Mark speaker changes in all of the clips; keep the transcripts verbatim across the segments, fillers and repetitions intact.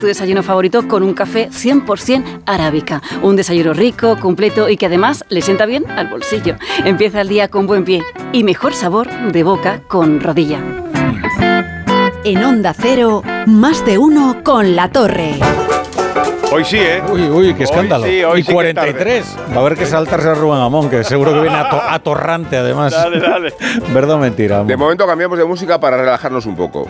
Speaker 1: Tu desayuno favorito con un café cien por ciento arábica. Un desayuno rico, completo y que además le sienta bien al bolsillo. Empieza el día con buen pie y mejor sabor de boca con Rodilla.
Speaker 2: En Onda Cero, más de uno con La Torre.
Speaker 3: Hoy sí, ¿eh?
Speaker 4: Uy, uy, qué escándalo.
Speaker 3: Hoy sí, hoy
Speaker 4: y
Speaker 3: sí
Speaker 4: cuarenta y tres. Va a haber que saltarse a Rubén Amón, que seguro que viene ato- atorrante además.
Speaker 3: Dale, dale.
Speaker 4: ¿Verdad o mentira? Amón?
Speaker 3: De momento cambiamos de música para relajarnos un poco.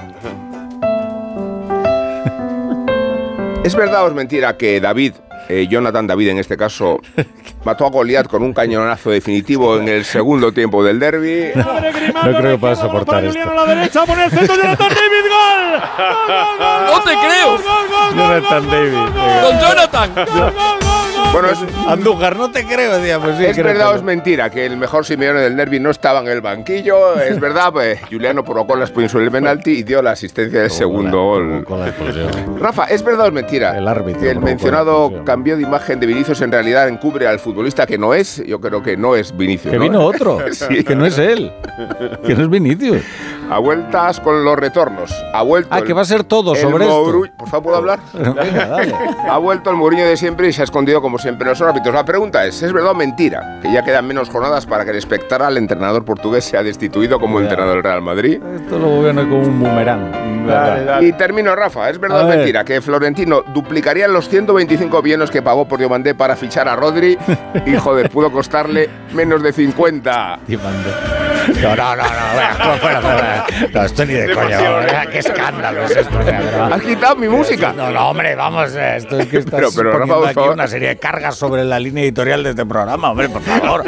Speaker 3: ¿Es verdad o es mentira que David, eh, Jonathan David en este caso, mató a Goliat con un cañonazo definitivo en el segundo tiempo del derbi?
Speaker 4: No creo que pueda soportar esto.
Speaker 5: A la derecha, por el centro, Jonathan David, ¡gol!
Speaker 6: ¡No te creo!
Speaker 4: Jonathan David.
Speaker 6: ¡Con Jonathan!
Speaker 3: Bueno, es,
Speaker 4: Andújar, no te creo, decía, pues sí.
Speaker 3: ¿es
Speaker 4: creo
Speaker 3: verdad
Speaker 4: que
Speaker 3: o es mentira que el mejor Simeone del derbi no estaba en el banquillo? Es verdad, pues Juliano provocó la expulsión del penalti y dio la asistencia del segundo gol.
Speaker 4: Con la expulsión.
Speaker 3: Rafa, ¿es verdad o es mentira
Speaker 4: El árbitro
Speaker 3: que el
Speaker 4: provocó la
Speaker 3: mencionado
Speaker 4: expulsión.
Speaker 3: cambio de imagen de Vinicius en realidad encubre al futbolista que no es? Yo creo que no es Vinicius.
Speaker 4: Que
Speaker 3: ¿no?
Speaker 4: vino otro,
Speaker 3: Sí.
Speaker 4: que no es él, que no es Vinicius.
Speaker 3: A vueltas con los retornos. Ha vuelto
Speaker 4: Ah,
Speaker 3: el-
Speaker 4: que va a ser todo
Speaker 3: el
Speaker 4: sobre
Speaker 3: Mouru-
Speaker 4: esto.
Speaker 3: Por favor, ¿puedo hablar?
Speaker 4: Venga, dale.
Speaker 3: Ha vuelto el Mourinho de siempre y se ha escondido como siempre en los árbitros. La pregunta es, ¿es verdad o mentira que ya quedan menos jornadas para que el espectral entrenador portugués sea destituido como
Speaker 4: Cuidado.
Speaker 3: entrenador del Real Madrid?
Speaker 4: Esto lo viene con un boomerang.
Speaker 3: Y termino, Rafa, ¿es verdad
Speaker 4: A
Speaker 3: o
Speaker 4: ver.
Speaker 3: mentira que Florentino duplicaría los ciento veinticinco millones que pagó por Diomandé para fichar a Rodri y, joder, pudo costarle menos de cincuenta?
Speaker 4: No, no, no, no, vea, fuera, fuera, fuera. No, esto ni de coña, vea, qué escándalo es esto. Vea, pero-
Speaker 3: ¿Has quitado mi música?
Speaker 4: No, no, hombre, vamos, eh, esto es que estás
Speaker 3: Pero- pero, Rafa,
Speaker 4: poniendo
Speaker 3: por
Speaker 4: aquí
Speaker 3: favor.
Speaker 4: una serie de cargas sobre la línea editorial de este programa, hombre, por favor.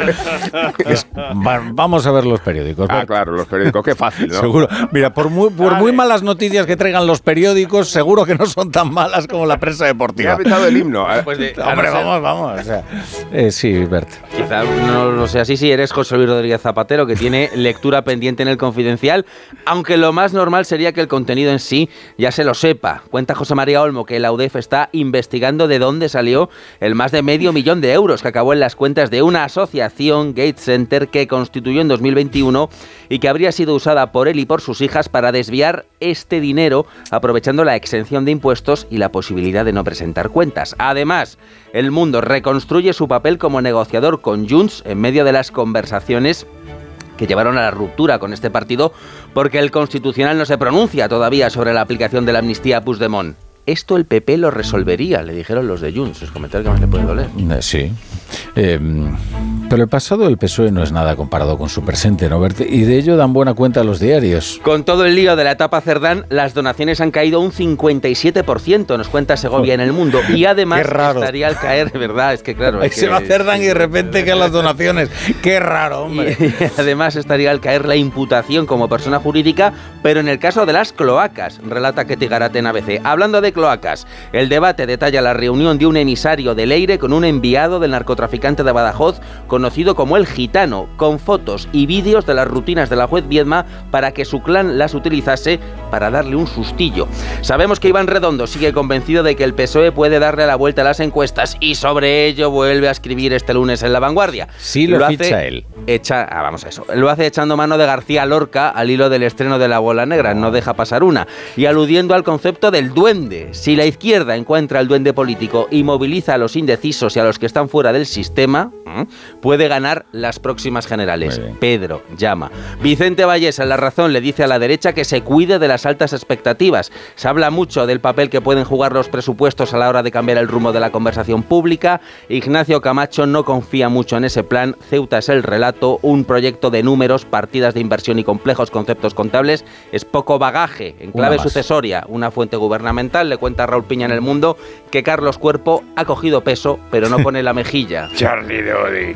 Speaker 4: Es- va- vamos a ver los periódicos.
Speaker 3: Ah,
Speaker 4: va.
Speaker 3: claro, los periódicos, qué fácil, ¿no?
Speaker 4: Seguro. Mira, por muy, por muy malas noticias que traigan los periódicos, seguro que no son tan malas como la prensa
Speaker 3: Me ha
Speaker 4: deportiva.
Speaker 3: pitado el himno. ¿eh?
Speaker 6: Pues de- a
Speaker 4: Hombre,
Speaker 6: no ser-
Speaker 4: vamos, vamos. O sea, eh, sí, Bert.
Speaker 6: Quizá no lo sé así si eres José Luis Rodríguez Zapatero, que tiene lectura pendiente en el Confidencial, aunque lo más normal sería que el contenido en sí ya se lo sepa. Cuenta José María Olmo que la U D E F está investigando de dónde salió el más de medio millón de euros que acabó en las cuentas de una asociación, Gates Center, que constituyó en dos mil veintiuno y que habría sido usada por él y por sus hijas para desviar este dinero, aprovechando la exención de impuestos y la posibilidad de no presentar cuentas. Además, El Mundo reconstruye su papel como negociador con Junts en medio de las conversaciones que llevaron a la ruptura con este partido porque el Constitucional no se pronuncia todavía sobre la aplicación de la amnistía a Puigdemont. Esto el P P lo resolvería, le dijeron los de Junts. Es comentario que más le puede doler.
Speaker 4: Eh, Sí. Eh, pero el pasado del P S O E no es nada comparado con su presente, ¿no, Bert? Y de ello dan buena cuenta los diarios.
Speaker 6: Con todo el lío de la etapa Cerdán, las donaciones han caído un cincuenta y siete por ciento, nos cuenta Segovia en El Mundo. Y además
Speaker 4: Qué raro.
Speaker 6: estaría al caer, de verdad, es que claro...
Speaker 4: Ahí
Speaker 6: es
Speaker 4: se
Speaker 6: que-
Speaker 4: va a Cerdán y de repente caen las donaciones. Qué raro, hombre.
Speaker 6: Y además estaría al caer la imputación como persona jurídica, pero en el caso de las cloacas, relata Ketty Garate en A B C. Hablando de cloacas, el debate detalla la reunión de un emisario del Eire con un enviado del narcotraficante de Badajoz, conocido como El Gitano, con fotos y vídeos de las rutinas de la juez Viedma para que su clan las utilizase para darle un sustillo. Sabemos que Iván Redondo sigue convencido de que el P S O E puede darle la vuelta a las encuestas y sobre ello vuelve a escribir este lunes en La Vanguardia.
Speaker 4: Sí lo
Speaker 6: hace
Speaker 4: ficha él.
Speaker 6: Echa, ah, vamos a eso. Lo hace echando mano de García Lorca al hilo del estreno de La Bola Negra, no deja pasar una, y aludiendo al concepto del duende. Si la izquierda encuentra el duende político y moviliza a los indecisos y a los que están fuera del sistema, ¿eh? puede ganar las próximas generales. Pedro llama. Vicente Vallés en La Razón le dice a la derecha que se cuide de las altas expectativas. Se habla mucho del papel que pueden jugar los presupuestos a la hora de cambiar el rumbo de la conversación pública. Ignacio Camacho no confía mucho en ese plan. Ceuta es el relato, un proyecto de números, partidas de inversión y complejos conceptos contables. Es poco bagaje. En clave sucesoria, una fuente gubernamental le cuenta a Raúl Piña en El Mundo que Carlos Cuerpo ha cogido peso, pero no pone la mejilla.
Speaker 3: Charlie Dodi.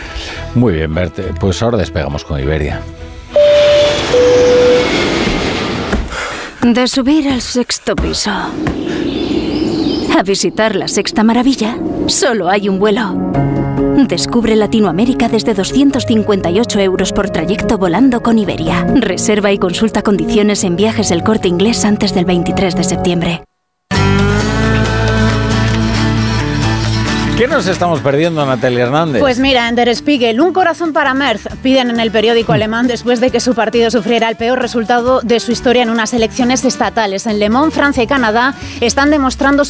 Speaker 4: Muy bien, Bert. Pues ahora despegamos con Iberia.
Speaker 2: De subir al sexto piso a visitar la sexta maravilla, solo hay un vuelo. Descubre Latinoamérica desde doscientos cincuenta y ocho euros por trayecto volando con Iberia. Reserva y consulta condiciones en Viajes El Corte Inglés antes del veintitrés de septiembre.
Speaker 4: ¿Qué nos estamos perdiendo, Natalia Hernández?
Speaker 7: Pues mira, en Der Spiegel, un corazón para Merz, piden en el periódico alemán después de que su partido sufriera el peor resultado de su historia en unas elecciones estatales. En Le Monde, Francia y Canadá están demostrando su